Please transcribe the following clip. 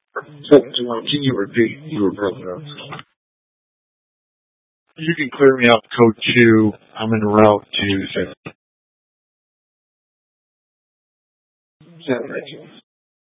Can you repeat? You were broken up. You can clear me up, code 2. I'm en route to San Francisco.